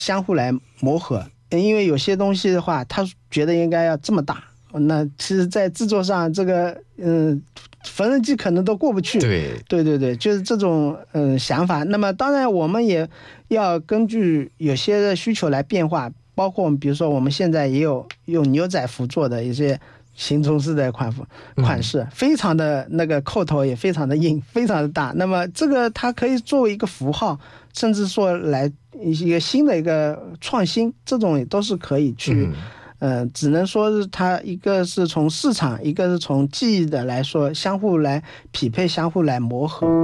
相互来磨合。因为有些东西的话，他觉得应该要这么大，那其实在制作上这个缝纫机可能都过不去。对，就是这种想法。那么当然我们也要根据有些的需求来变化，包括我们比如说我们现在也有用牛仔服做的一些新中式的款式，非常的那个扣头也非常的硬，非常的大。那么这个它可以作为一个符号，甚至说来一个新的一个创新，这种也都是可以去。只能说是它一个是从市场，一个是从技艺的来说，相互来匹配，相互来磨合。